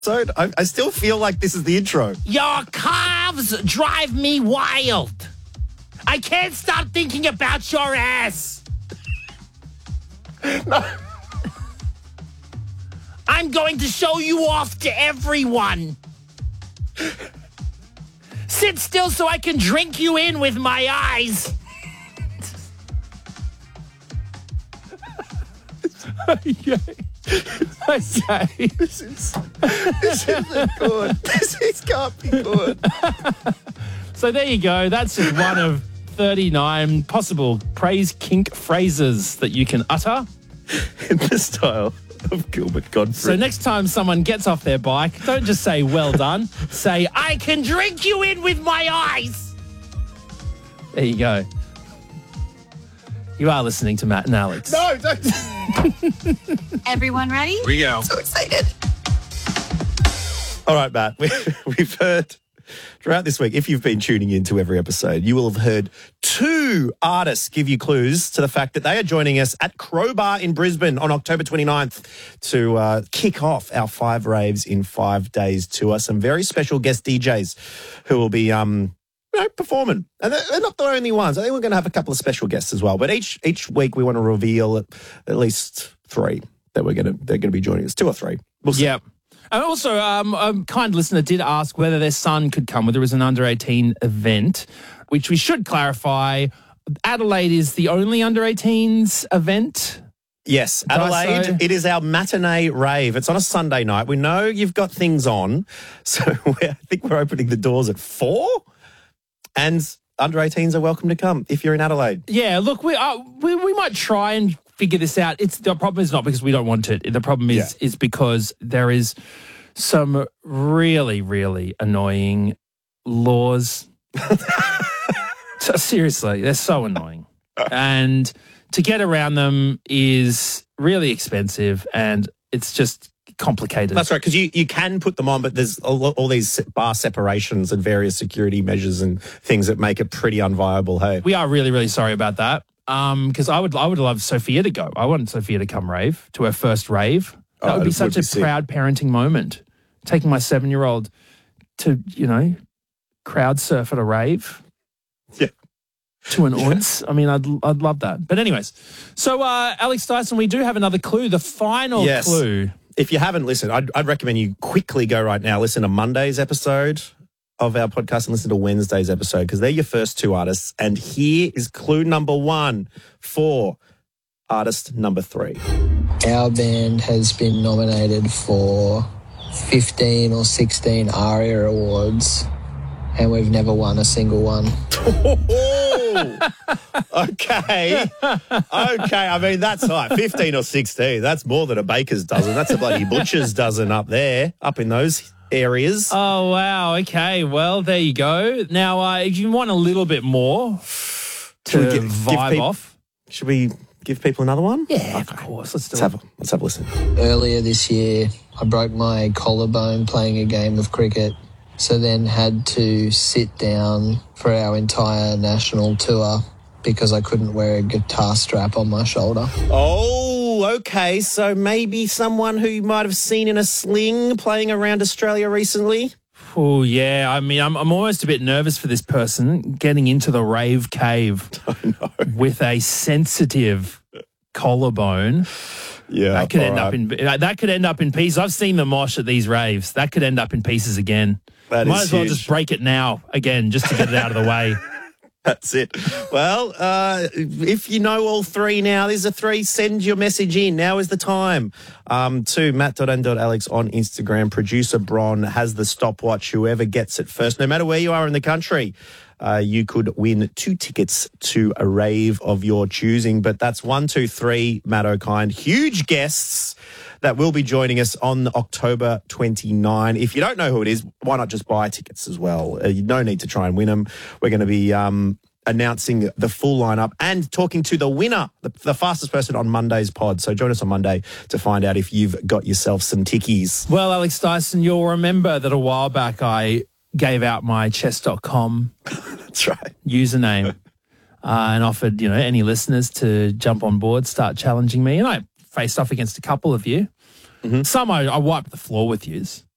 I still feel like this is the intro. Your calves drive me wild. I can't stop thinking about your ass. No. I'm going to show you off to everyone. Sit still so I can drink you in with my eyes. Okay. This isn't good. This can't be good. So there you go. That's just one of 39 possible praise kink phrases that you can utter In the style of Gilbert Godfrey. So next time someone gets off their bike, don't just say, well done. Say, I can drink you in with my eyes. There you go. You are listening to Matt and Alex. No, don't. Everyone ready? Here we go. So excited. All right, Matt. We've heard throughout this week, if you've been tuning into every episode, you will have heard two artists give you clues to the fact that they are joining us at Crowbar in Brisbane on October 29th to kick off our 5 Raves in 5 Days tour. Some very special guest DJs who will be performing. And they're not the only ones. I think we're going to have a couple of special guests as well. But each week we want to reveal at least 3 that they're going to be joining us. 2 or 3. We'll see. Yep. And also, a kind listener did ask whether their son could come, whether it was an under-18 event, which we should clarify. Adelaide is the only under-18s event. Yes, Adelaide, it is our matinee rave. It's on a Sunday night. We know you've got things on, so I think we're opening the doors at 4, and under-18s are welcome to come if you're in Adelaide. Yeah, look, we might try and figure this out. The problem is not because we don't want it. The problem is because there is some really, really annoying laws. So, seriously, they're so annoying. And to get around them is really expensive and it's just complicated. That's right, because you can put them on, but there's all these bar separations and various security measures and things that make it pretty unviable. Hey, we are really, really sorry about that. Because I would love Sophia to go. I want Sophia to come rave to her first rave. That would be such a proud parenting moment. Taking my 7-year-old to crowd surf at a rave. Yeah. To an oince. I mean, I'd love that. But anyways, so Alex Dyson, we do have another clue. The final clue. If you haven't listened, I'd recommend you quickly go right now, listen to Monday's episode of our podcast and listen to Wednesday's episode because they're your first 2 artists. And here is clue number 1 for artist number 3. Our band has been nominated for 15 or 16 ARIA awards and we've never won a single one. Okay. I mean, that's high. 15 or 16. That's more than a baker's dozen. That's a bloody butcher's dozen up there, up in those areas. Oh, wow. Okay. Well, there you go. Now, if you want a little bit more to vibe off. Should we give people another one? Yeah, of course. Let's have a listen. Earlier this year, I broke my collarbone playing a game of cricket, so then had to sit down for our entire national tour because I couldn't wear a guitar strap on my shoulder. Oh, okay. So maybe someone who you might have seen in a sling playing around Australia recently? Oh, yeah. I mean, I'm almost a bit nervous for this person getting into the rave cave with a sensitive collarbone. Yeah, that could end up in pieces. I've seen the mosh at these raves. That could end up in pieces again. Might as well just break it now again, just to get it out of the way. That's it. Well, if you know all 3 now, there's a 3, send your message in. Now is the time. To matt.n.alex on Instagram. Producer Bron has the stopwatch. Whoever gets it first, no matter where you are in the country, you could win 2 tickets to a rave of your choosing. But that's 1, 2, 3, Matt O'Kind. Huge guests that will be joining us on October 29. If you don't know who it is, why not just buy tickets as well? No need to try and win them. We're going to be announcing the full lineup and talking to the winner, the fastest person on Monday's pod. So join us on Monday to find out if you've got yourself some tickies. Well, Alex Dyson, you'll remember that a while back I gave out my chess.com That's right. username and offered, any listeners to jump on board, start challenging me. And I faced off against a couple of you. Mm-hmm. Some I wiped the floor with yous.